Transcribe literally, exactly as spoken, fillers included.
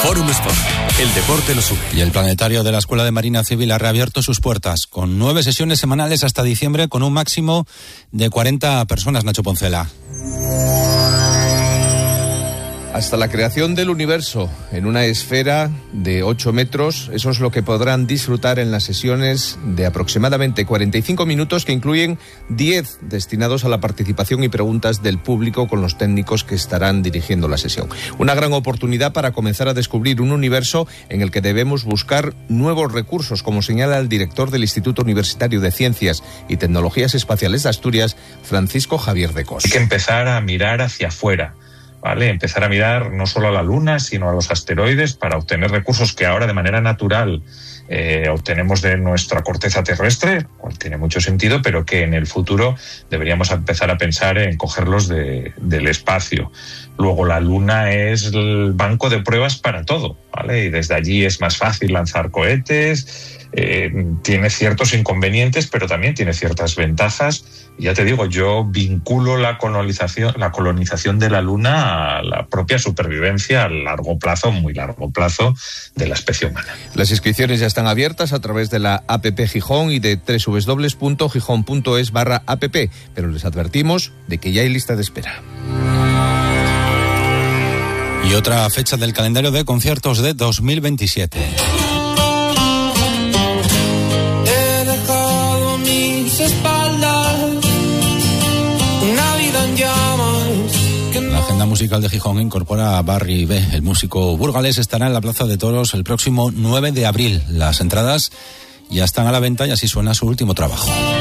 Fórum Sport, el deporte nos une. Y el planetario de la Escuela de Marina Civil ha reabierto sus puertas con nueve sesiones semanales hasta diciembre, con un máximo de cuarenta personas, Nacho Poncela. Hasta la creación del universo, en una esfera de ocho metros, eso es lo que podrán disfrutar en las sesiones de aproximadamente cuarenta y cinco minutos, que incluyen diez destinados a la participación y preguntas del público con los técnicos que estarán dirigiendo la sesión. Una gran oportunidad para comenzar a descubrir un universo en el que debemos buscar nuevos recursos, como señala el director del Instituto Universitario de Ciencias y Tecnologías Espaciales de Asturias, Francisco Javier de Cos. Hay que empezar a mirar hacia afuera. ¿Vale? Empezar a mirar no solo a la Luna, sino a los asteroides, para obtener recursos que ahora de manera natural eh, obtenemos de nuestra corteza terrestre, cual tiene mucho sentido, pero que en el futuro deberíamos empezar a pensar en cogerlos de, del espacio. Luego, la Luna es el banco de pruebas para todo, ¿vale? Y desde allí es más fácil lanzar cohetes. Eh, tiene ciertos inconvenientes, pero también tiene ciertas ventajas. Y ya te digo, yo vinculo la colonización, la colonización de la Luna a la propia supervivencia a largo plazo, muy largo plazo, de la especie humana. Las inscripciones ya están abiertas a través de la app Gijón y de doble u doble u doble u punto gijón punto es barra app, pero les advertimos de que ya hay lista de espera. Y otra fecha del calendario de conciertos de dos mil veintisiete. He dejado mis espaldas una vida en llamas. La agenda musical de Gijón incorpora a Barry B. El músico burgalés estará en la Plaza de Toros el próximo nueve de abril. Las entradas ya están a la venta y así suena su último trabajo.